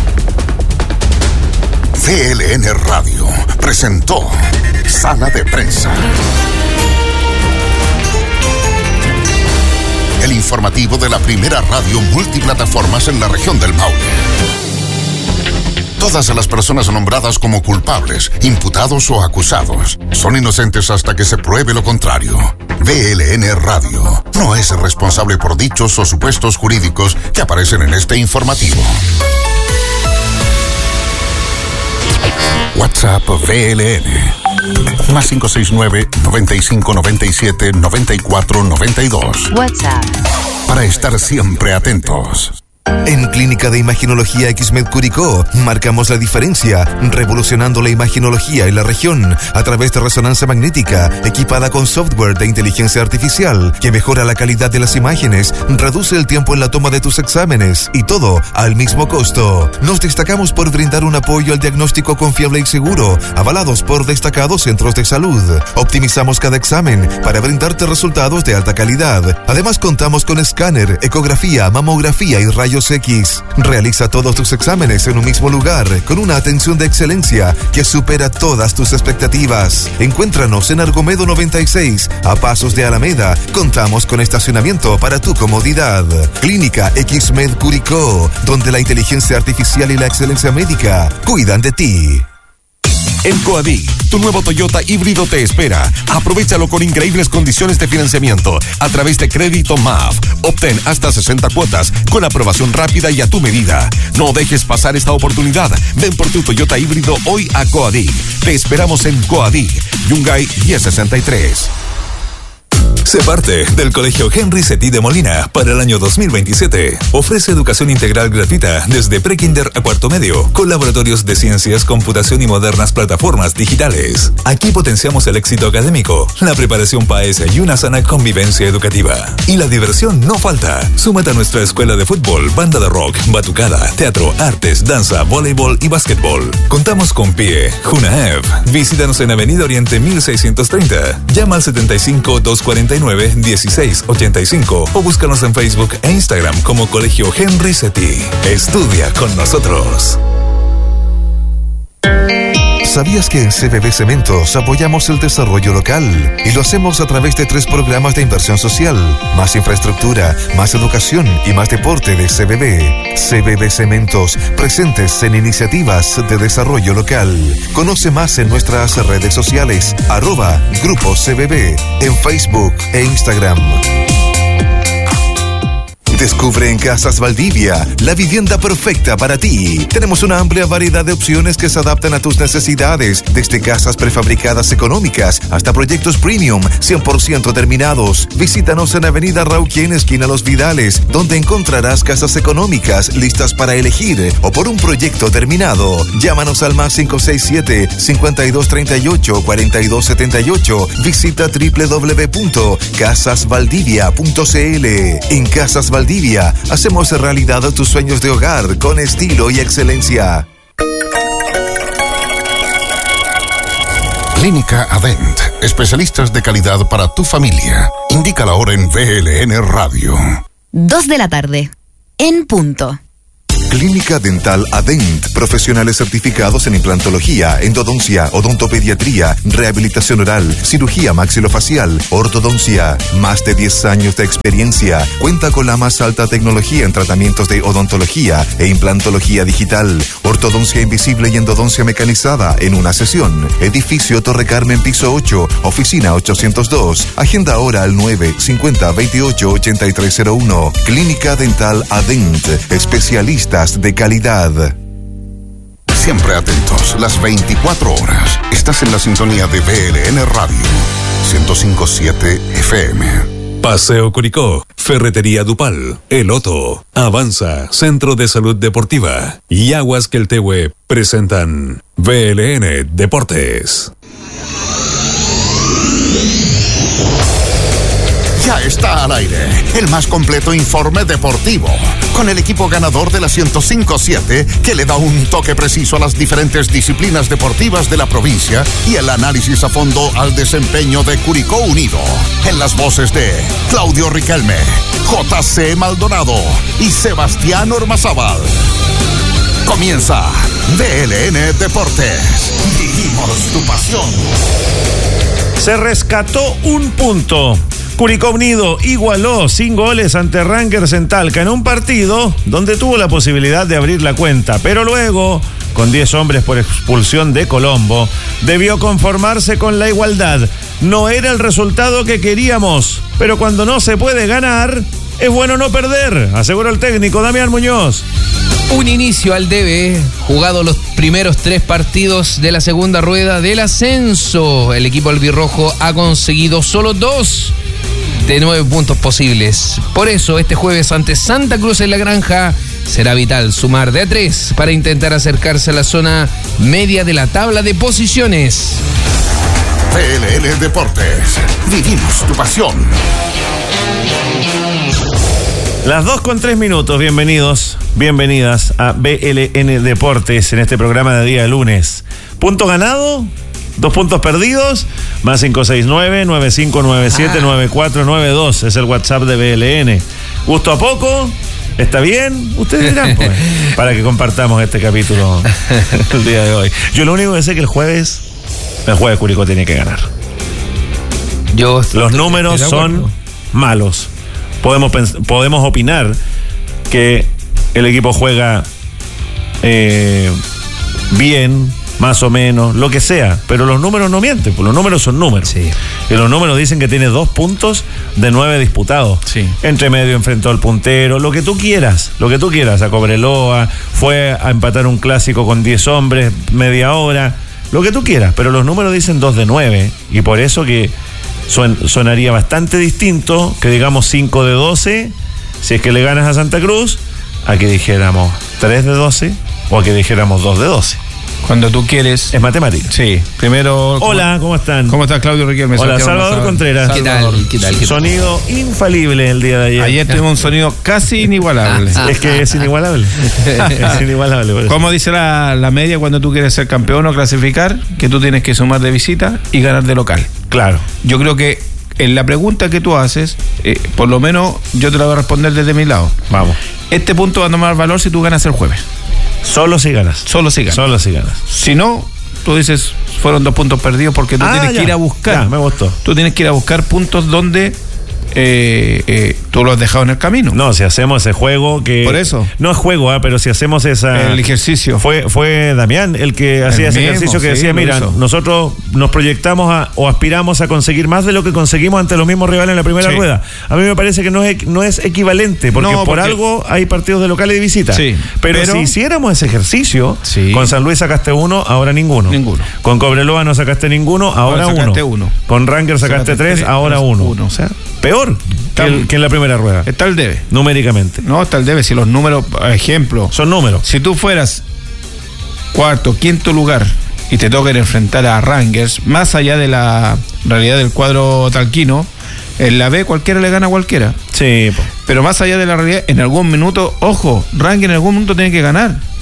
BLN Radio presentó Sala de Prensa. El informativo de la primera radio multiplataformas en la región del Maule. Todas las personas nombradas como culpables, imputados o acusados son inocentes hasta que se pruebe lo contrario. BLN Radio no es responsable por dichos o supuestos jurídicos que aparecen en este informativo. WhatsApp BLN más 569-9597-9492. WhatsApp. Para estar siempre atentos. En Clínica de Imaginología XMED Curicó, marcamos la diferencia, revolucionando la imaginología en la región a través de resonancia magnética, equipada con software de inteligencia artificial que mejora la calidad de las imágenes, reduce el tiempo en la toma de tus exámenes y todo al mismo costo. Nos destacamos por brindar un apoyo al diagnóstico confiable y seguro, avalados por destacados centros de salud. Optimizamos cada examen para brindarte resultados de alta calidad. Además, contamos con escáner, ecografía, mamografía y rayos X. Realiza todos tus exámenes en un mismo lugar, con una atención de excelencia que supera todas tus expectativas. Encuéntranos en Argomedo 96, a pasos de Alameda. Contamos con estacionamiento para tu comodidad. Clínica XMED Curicó, donde la inteligencia artificial y la excelencia médica cuidan de ti. En Coadí, tu nuevo Toyota híbrido te espera. Aprovéchalo con increíbles condiciones de financiamiento a través de Crédito MAF. Obtén hasta 60 cuotas con aprobación rápida y a tu medida. No dejes pasar esta oportunidad. Ven por tu Toyota híbrido hoy a Coadí. Te esperamos en Coadí, Yungay 1063. Sé parte del Colegio Henry Setí de Molina para el año 2027. Ofrece educación integral gratuita desde prekinder a cuarto medio, con laboratorios de ciencias, computación y modernas plataformas digitales. Aquí potenciamos el éxito académico, la preparación PAES y una sana convivencia educativa. Y la diversión no falta. Súmate a nuestra escuela de fútbol, banda de rock, batucada, teatro, artes, danza, voleibol y básquetbol. Contamos con PIE, JUNAEV. Visítanos en Avenida Oriente 1630. Llama al 75-249-1685 o búscanos en Facebook e Instagram como Colegio Henry Setí. Estudia con nosotros. ¿Sabías que en CBB Cementos apoyamos el desarrollo local? Y lo hacemos a través de 3 programas de inversión social, más infraestructura, más educación y más deporte de CBB. CBB Cementos, presentes en iniciativas de desarrollo local. Conoce más en nuestras redes sociales, @Grupo CBB, en Facebook e Instagram. Descubre en Casas Valdivia la vivienda perfecta para ti. Tenemos una amplia variedad de opciones que se adaptan a tus necesidades, desde casas prefabricadas económicas hasta proyectos premium 100% terminados. Visítanos en Avenida Rauquien, esquina Los Vidales, donde encontrarás casas económicas listas para elegir o por un proyecto terminado. Llámanos al más 567-5238-4278. Visita www.casasvaldivia.cl. En Casas Valdivia hacemos realidad tus sueños de hogar con estilo y excelencia. Clínica Adent, especialistas de calidad para tu familia. Indica la hora en VLN Radio. 2 de la tarde, en punto. Clínica Dental Adent, profesionales certificados en implantología, endodoncia, odontopediatría, rehabilitación oral, cirugía maxilofacial, ortodoncia. Más de 10 años de experiencia. Cuenta con la más alta tecnología en tratamientos de odontología e implantología digital, ortodoncia invisible y endodoncia mecanizada en una sesión. Edificio Torre Carmen, piso 8, oficina 802. Agenda ahora al 950-28-8301. Clínica Dental Adent, especialistas de calidad. Siempre atentos, las 24 horas. Estás en la sintonía de VLN Radio 105.7 FM. Paseo Curicó, Ferretería Dupal, El Otto, Avanza, Centro de Salud Deportiva y Aguas Queltehue presentan VLN Deportes. Ya está al aire el más completo informe deportivo, con el equipo ganador de la 105.7 que le da un toque preciso a las diferentes disciplinas deportivas de la provincia y el análisis a fondo al desempeño de Curicó Unido. En las voces de Claudio Riquelme, JC Maldonado y Sebastián Ormazábal. Comienza VLN Deportes. Vivimos tu pasión. Se rescató un punto. Curicó Unido igualó sin goles ante Rangers en Talca en un partido donde tuvo la posibilidad de abrir la cuenta, pero luego, con 10 hombres por expulsión de Colombo, debió conformarse con la igualdad. No era el resultado que queríamos, pero cuando no se puede ganar, es bueno no perder, aseguró el técnico Damián Muñoz. Un inicio al debe, jugado los primeros 3 partidos de la segunda rueda del ascenso. El equipo albirrojo ha conseguido solo 2 de 9 puntos posibles. Por eso, este jueves ante Santa Cruz en la Granja, será vital sumar de a 3 para intentar acercarse a la zona media de la tabla de posiciones. VLN Deportes, vivimos tu pasión. Las 2:03, bienvenidas a VLN Deportes en este programa de día lunes. Punto ganado, 2 puntos perdidos, más 569-9597-9492, es el WhatsApp de VLN. Gusto a poco, ¿está bien? Ustedes dirán, pues, para que compartamos este capítulo el día de hoy. Yo lo único que sé es que el jueves Curicó tiene que ganar. Los números son malos. Podemos opinar que el equipo juega bien, más o menos, lo que sea, pero los números no mienten, pues los números son números. Sí. Y los números dicen que tiene 2 puntos de 9 disputados. Sí. Entre medio enfrentó al puntero, lo que tú quieras, a Cobreloa, fue a empatar un clásico con 10 hombres, media hora, lo que tú quieras, pero los números dicen 2 de 9, y por eso que sonaría bastante distinto que digamos 5 de 12 si es que le ganas a Santa Cruz, a que dijéramos 3 de 12 o a que dijéramos 2 de 12. Cuando tú quieres. Es matemática. Sí. Primero. Hola, ¿cómo están? ¿Cómo está Claudio Riquelme? Hola, Salvador Contreras. ¿Qué tal? Sonido infalible el día de ayer. Ayer tuvimos un sonido casi inigualable. Es que es inigualable. Es inigualable. ¿Cómo dice la media cuando tú quieres ser campeón o clasificar? Que tú tienes que sumar de visita y ganar de local. Claro. Yo creo que en la pregunta que tú haces, por lo menos yo te la voy a responder desde mi lado. Vamos. Este punto va a tomar valor si tú ganas el jueves. Solo si ganas. Si no, tú dices, fueron 2 puntos perdidos porque tú tienes que ir a buscar. Ya, me gustó. Tú tienes que ir a buscar puntos donde tú lo has dejado en el camino. No, si hacemos ese juego que... Por eso. No es juego, pero si hacemos el ejercicio. Fue Damián el que hacía ese ejercicio que decía, mira, nosotros nos proyectamos o aspiramos a conseguir más de lo que conseguimos ante los mismos rivales en la primera rueda. A mí me parece que no es equivalente, porque por algo hay partidos de local y de visita. Sí, pero si hiciéramos ese ejercicio, con San Luis sacaste 1, ahora ninguno. Con Cobreloa no sacaste ninguno, ahora 1. Con Rangers sacaste 3, ahora 1. O sea, peor que en la primera rueda. Está el debe. Numéricamente. No, está el debe. Si los números, ejemplo. Son números. Si tú fueras 4º, 5º lugar y te toca enfrentar a Rangers, más allá de la realidad del cuadro talquino, en la B cualquiera le gana a cualquiera. Sí. Pero más allá de la realidad, en algún minuto, ojo, Rangers en algún minuto tiene que ganar.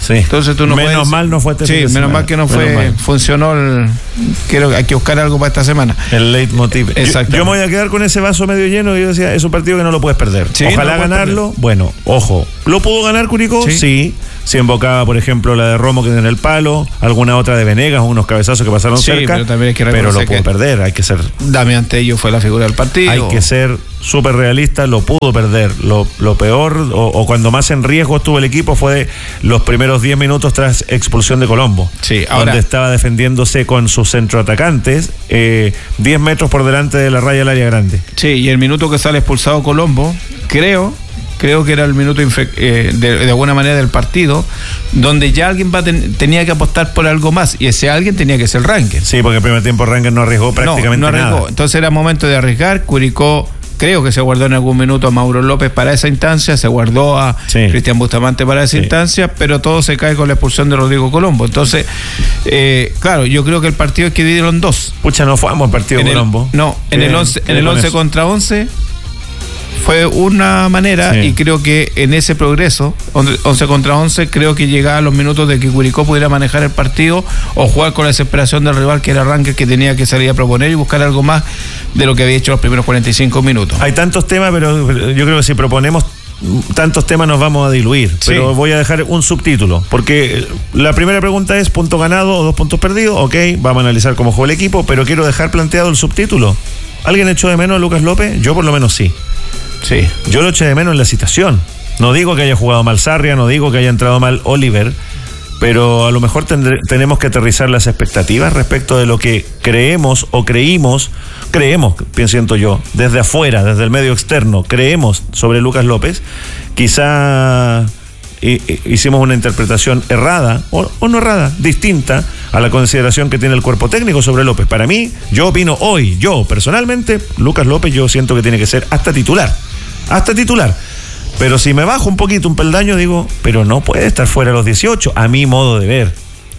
Sí. Entonces tú no menos mal no fue este fin de semana. Menos mal que no fue, funcionó creo que hay que buscar algo para esta semana. El leitmotiv. Exacto. Yo me voy a quedar con ese vaso medio lleno y yo decía, es un partido que no lo puedes perder. Sí, ojalá no ganarlo. Perder. Bueno, ojo, ¿lo pudo ganar Curicó? Sí. Si invocaba, por ejemplo, la de Romo que tiene en el palo, alguna otra de Venegas, unos cabezazos que pasaron cerca, pero también hay que pero lo pudo perder, hay que ser... Damián Tello fue la figura del partido. Hay que ser súper realista, lo pudo perder. Lo peor, o cuando más en riesgo estuvo el equipo, fue los primeros 10 minutos tras expulsión de Colombo. Sí, ahora, donde estaba defendiéndose con sus centroatacantes, 10 metros por delante de la raya del área grande. Sí, y el minuto que sale expulsado Colombo, creo que era el minuto de alguna manera del partido, donde ya alguien tenía que apostar por algo más, y ese alguien tenía que ser Rangers. Sí, porque el primer tiempo Rangers no arriesgó prácticamente no arriesgó. Nada. Entonces era momento de arriesgar. Curicó creo que se guardó en algún minuto a Mauro López para esa instancia, se guardó a Cristian Bustamante para esa instancia, pero todo se cae con la expulsión de Rodrigo Colombo. Entonces, claro, yo creo que el partido hay que dividirlo en dos. Pucha, no fue el partido Colombo. En el 11 contra 11 fue una manera, y creo que en ese progreso 11 contra 11 creo que llegaba a los minutos de que Curicó pudiera manejar el partido o jugar con la desesperación del rival, que era Rangers, que tenía que salir a proponer y buscar algo más de lo que había hecho los primeros 45 minutos. Hay tantos temas, pero yo creo que si proponemos tantos temas nos vamos a diluir, pero voy a dejar un subtítulo, porque la primera pregunta es punto ganado o 2 puntos perdidos. Ok, vamos a analizar cómo jugó el equipo, pero quiero dejar planteado el subtítulo. ¿Alguien echó de menos a Lucas López? Yo por lo menos sí. Sí, yo lo eché de menos en la citación. No digo que haya jugado mal Sarria, no digo que haya entrado mal Oliver, pero a lo mejor tenemos que aterrizar las expectativas respecto de lo que creemos, pienso yo, desde afuera, desde el medio externo, creemos sobre Lucas López. Quizá hicimos una interpretación errada, o no errada, distinta a la consideración que tiene el cuerpo técnico sobre López. Para mí, yo opino hoy, yo personalmente, Lucas López, yo siento que tiene que ser hasta titular. Pero si me bajo un poquito, un peldaño, digo, pero no puede estar fuera a los 18, a mi modo de ver.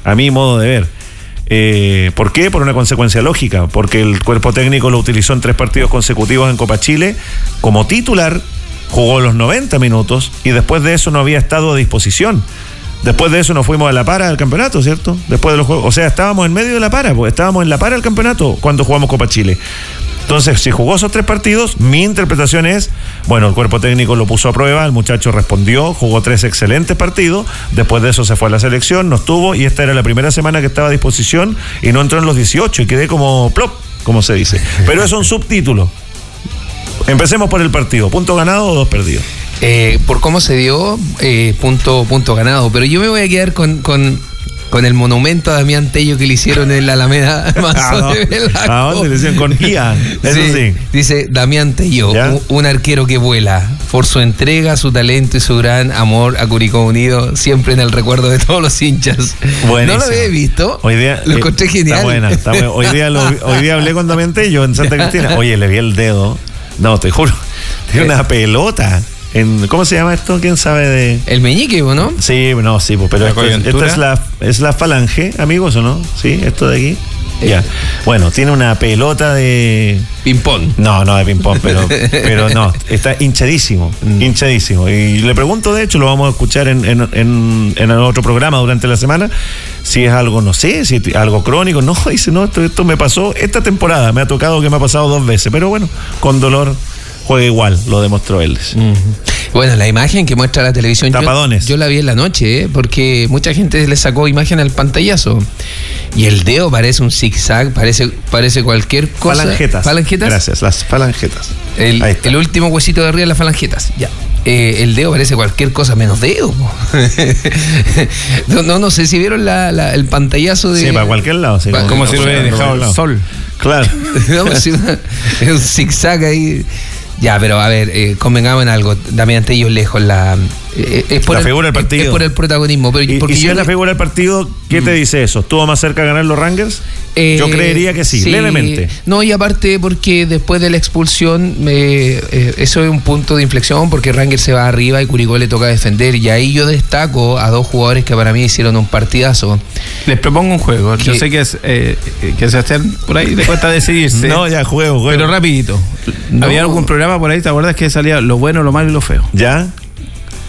¿Por qué? Por una consecuencia lógica, porque el cuerpo técnico lo utilizó en 3 partidos consecutivos en Copa Chile como titular, jugó los 90 minutos y después de eso no había estado a disposición. Después de eso nos fuimos a la para del campeonato, ¿cierto? Después de los juegos, o sea, estábamos en medio de la para, pues estábamos en la para del campeonato cuando jugamos Copa Chile. Entonces, si jugó esos 3 partidos, mi interpretación es, bueno, el cuerpo técnico lo puso a prueba, el muchacho respondió, jugó 3 excelentes partidos, después de eso se fue a la selección, no estuvo, y esta era la primera semana que estaba a disposición y no entró en los 18 y quedé como plop, como se dice. Pero es un subtítulo. Empecemos por el partido, punto ganado o 2 perdidos. Por cómo se dio, punto ganado, pero yo me voy a quedar con el monumento a Damián Tello que le hicieron en la Alameda Mazo de Velasco. ¿A dónde le hicieron? Con IA, eso sí. Dice Damián Tello, un arquero que vuela, por su entrega, su talento y su gran amor a Curicó Unido, siempre en el recuerdo de todos los hinchas. Buenísimo. ¿No lo había visto? Hoy día lo encontré genial. Está buena. Hoy día hablé con Damián Tello en Santa Cristina. Oye, le vi el dedo. No, te juro, tiene una pelota. ¿Cómo se llama esto? ¿Quién sabe de...? El meñique, ¿no? Sí, pero esta es la falange, amigos, ¿o no? Sí, esto de aquí. Ya. Bueno, tiene una pelota de... ping-pong. No de ping-pong, pero no, está hinchadísimo. Y le pregunto, de hecho, lo vamos a escuchar en otro programa durante la semana, si es algo, no sé, si es algo crónico. No, dice, no, esto me pasó esta temporada, me ha tocado que me ha pasado 2 veces, pero bueno, con dolor juega igual, lo demostró él. Bueno, la imagen que muestra la televisión, tapadones. Yo la vi en la noche, porque mucha gente le sacó imagen al pantallazo. Y el dedo parece un zigzag, parece cualquier cosa. ¿Falangetas? Gracias, las falangetas. El último huesito de arriba de las falangetas. Ya. El dedo parece cualquier cosa menos dedo. No sé si vieron el pantallazo de... Sí, para cualquier lado. Sí, como si lo hubiera dejado el sol. Claro. Es un zigzag ahí. Ya, pero a ver, convengamos en algo. Damián Tello lejos es por la figura del partido. Es por el protagonismo. Pero ¿Y si es la figura del partido, qué te dice eso? ¿Estuvo más cerca de ganar los Rangers? Yo creería que sí, levemente. No, y aparte porque después de la expulsión, eso es un punto de inflexión, porque Rangers se va arriba y Curicó le toca defender. Y ahí yo destaco a 2 jugadores que para mí hicieron un partidazo. Les propongo un juego. Yo sé que Sebastián por ahí le cuesta decidirse. No, ya, juego. Pero rapidito. Había algún programa por ahí, ¿te acuerdas que salía lo bueno, lo malo y lo feo? ¿Ya?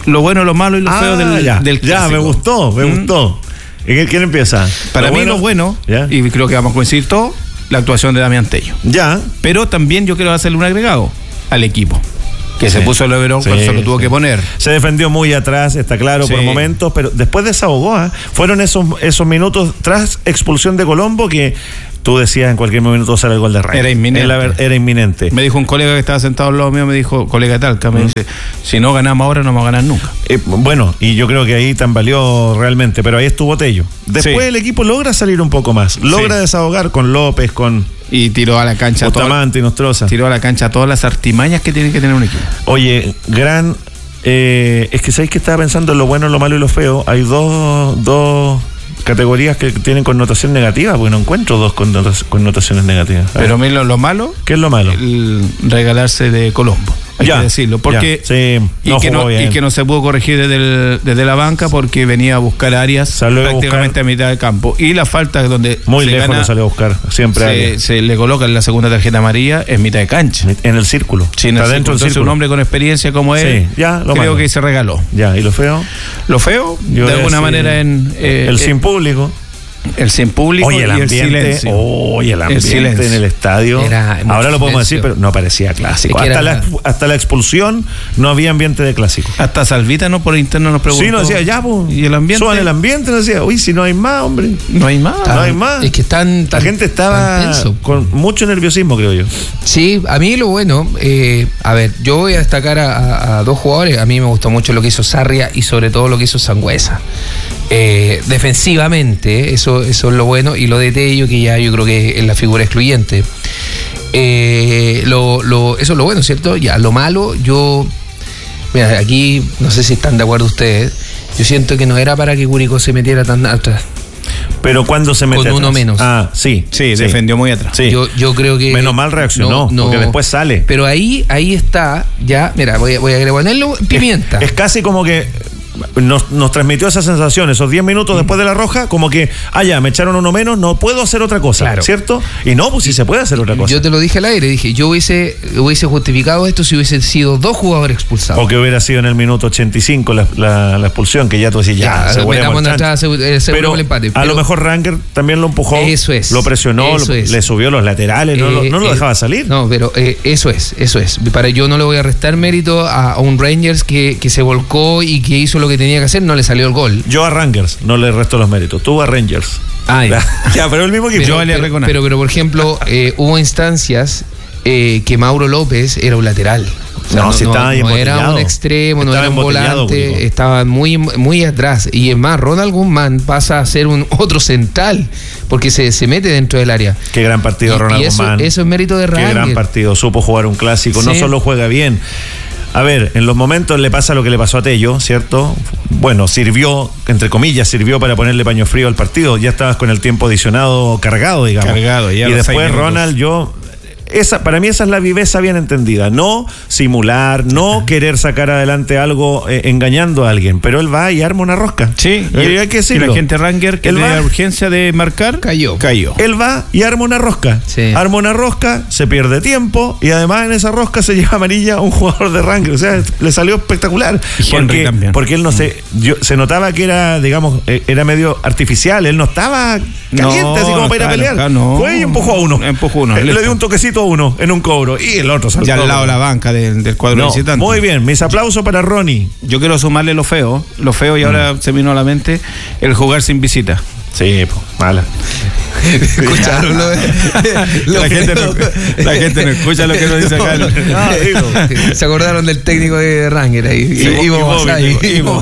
lo bueno, lo malo y lo feo del clásico. Ya, me gustó. ¿Quién empieza? Para mí lo bueno, y creo que vamos a coincidir todos, la actuación de Damián Tello. Ya. Pero también yo quiero hacerle un agregado al equipo. Que se puso el overón cuando se lo tuvo que poner. Se defendió muy atrás, está claro, por momentos, pero después desahogó. Fueron esos minutos tras expulsión de Colombo que tú decías en cualquier momento sale el gol de Rey. Era inminente. Me dijo un colega que estaba sentado al lado mío, me dijo, colega Talca, me dice, si no ganamos ahora no vamos a ganar nunca. Bueno, y yo creo que ahí tambaleó realmente, pero ahí estuvo Tello. Después el equipo logra salir un poco más, logra desahogar con López, y tiró a la cancha Bustamante y Nostroza. Tiró a la cancha todas las artimañas que tiene que tener un equipo. Oye, es que sabéis que estaba pensando en lo bueno, lo malo y lo feo. Hay dos categorías que tienen connotación negativa, porque no encuentro dos connotaciones negativas. Pero mira lo malo. ¿Qué es lo malo? El regalarse de Colombo. Hay que decirlo, porque y que no se pudo corregir desde la banca porque venía a buscar Arias prácticamente a mitad del campo. Y la falta donde muy lejos lo salió a buscar, siempre se le coloca la segunda tarjeta amarilla en mitad de cancha. En el círculo. Sí, está dentro del círculo. Un hombre con experiencia como él, creo malo. Que se regaló. Ya, ¿y lo feo? Lo feo, de alguna manera el sin público. El sin público y el silencio. El ambiente en el estadio. Ahora lo podemos decir, pero no parecía clásico. Hasta la expulsión no había ambiente de clásico. Hasta Salvita por interno nos preguntó. Sí, nos decía, ya, pues. ¿Y el ambiente? Suban el ambiente, nos decía, uy, si no hay más, hombre. No hay más. No hay más. Es que la gente estaba con mucho nerviosismo, creo yo. Sí, a mí lo bueno, a ver, yo voy a destacar a dos jugadores. A mí me gustó mucho lo que hizo Sarria y sobre todo lo que hizo Sangüesa. Defensivamente, eso es lo bueno, y lo de Tello, que ya yo creo que es la figura excluyente. Eso es lo bueno, ¿cierto? Ya, lo malo, mira, aquí no sé si están de acuerdo ustedes, yo siento que no era para que Curicó se metiera tan atrás. Pero cuando se mete con uno atrás. menos. Sí, defendió muy atrás. Sí. Yo creo que menos mal reaccionó, porque después sale. Pero ahí está, ya, mira, voy a ponerlo pimienta. Es casi como que nos transmitió esa sensación, esos 10 minutos después de la roja, como que, me echaron uno menos, no puedo hacer otra cosa, claro. ¿Cierto? Y no, pues sí se puede hacer otra cosa. Yo te lo dije al aire, dije, yo hubiese justificado esto si hubiesen sido 2 jugadores expulsados. O que hubiera sido en el minuto 85 la expulsión, que ya tú decís, pero el empate. A lo mejor Ranger también lo empujó, lo presionó, le subió los laterales, no lo dejaba salir. No, pero eso es. Yo no le voy a restar mérito a un Rangers que se volcó y que hizo lo que tenía que hacer, no le salió el gol. Yo a Rangers no le resto los méritos, tú a Rangers. Ya, pero el mismo equipo. Pero por ejemplo, hubo instancias que Mauro López era un lateral. No era un extremo, no era un volante, estaba muy, muy atrás. Y es más, Ronald Guzmán pasa a ser un otro central, porque se mete dentro del área. Qué gran partido Ronald Guzmán. Eso es mérito de Ranger. Qué gran partido, supo jugar un clásico, no solo juega bien. A ver, en los momentos le pasa lo que le pasó a Tello, ¿cierto? Bueno, sirvió para ponerle paño frío al partido. Ya estabas con el tiempo adicionado cargado, digamos. Y después Ronald, para mí esa es la viveza bien entendida. No simular, no querer sacar adelante algo engañando a alguien, pero él va y arma una rosca. Sí, y hay que decirlo. Y la gente Ranger que tenía urgencia de marcar cayó. Él va y arma una rosca. Sí. Arma una rosca, se pierde tiempo y además en esa rosca se lleva amarilla un jugador de Ranger. O sea, le salió espectacular. Porque él no se notaba que era, digamos, era medio artificial. Él no estaba caliente así como para ir a pelear. Fue y empujó a uno. Le dio un toquecito uno en un cobro y el otro saltó. Ya al lado de la banca del cuadro visitante. Muy bien, mis aplausos para Ronnie. Yo quiero sumarle lo feo y ahora se vino a la mente el jugar sin visita. Sí, mala. Escucharon la gente no escucha lo que nos dice acá. Se acordaron del técnico de Ranger ahí. Ivo.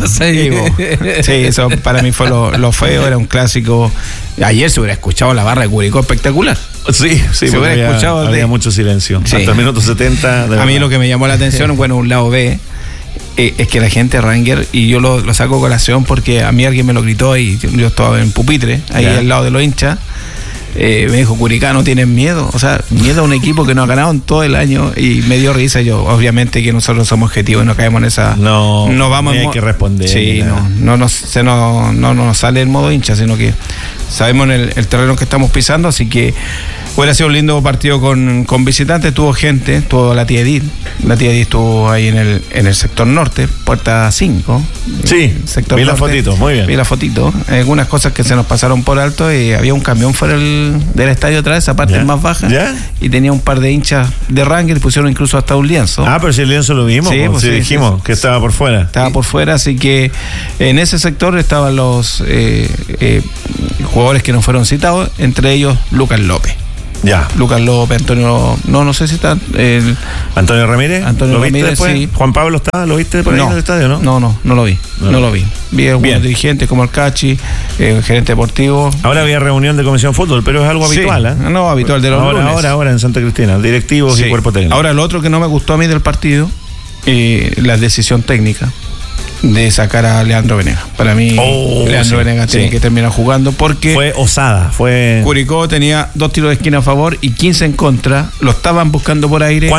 Sí, eso para mí fue lo feo, era un clásico. Ayer se hubiera escuchado la barra de Curicó espectacular. Sí, se hubiera escuchado. Había mucho silencio. Hasta el minuto 70. A mí lo que me llamó la atención, un lado B, es que la gente Ranger, y yo lo saco a colación porque a mí alguien me lo gritó y yo estaba en pupitre, ahí al lado de los hinchas. Me dijo, Curicá, no tienen miedo, o sea, miedo a un equipo que no ha ganado en todo el año, y me dio risa. Yo, obviamente que nosotros somos objetivos y no caemos en esa, no vamos, hay que responder. Sí, no nos sale el modo hincha, sino que sabemos el terreno que estamos pisando, así que Hubiera sido un lindo partido con visitantes, tuvo gente, tuvo la tía Edith. La tía Edith estuvo ahí en el sector norte, puerta 5. Sí, sector vi norte. la fotito, muy bien. Vi la fotito. Algunas cosas que se nos pasaron por alto y había un camión fuera del estadio atrás, esa parte más baja. ¿Ya? Y tenía un par de hinchas de Ranger, pusieron incluso hasta un lienzo. Ah, pero si el lienzo lo vimos, sí, pues, sí, dijimos que estaba por fuera. Estaba por fuera, así que en ese sector estaban los jugadores que no fueron citados, entre ellos Lucas López. Ya. Lucas López, Antonio, no sé si está Antonio Ramírez. Antonio ¿Lo viste Ramírez, después? sí. Juan Pablo está, ¿lo viste por ahí en el estadio, no? No lo vi. No lo vi. Vi algunos dirigentes como el Cachi, gerente deportivo. Ahora había reunión de comisión fútbol, pero es algo habitual, ¿eh? No, habitual de los lunes. Ahora en Santa Cristina, directivos y cuerpo técnico. Ahora, lo otro que no me gustó a mí del partido, la decisión técnica de sacar a Leandro Venegas. Para mí, Leandro Venegas tiene que terminar jugando porque fue osada. Curicó tenía 2 tiros de esquina a favor y 15 en contra. Lo estaban buscando por aire.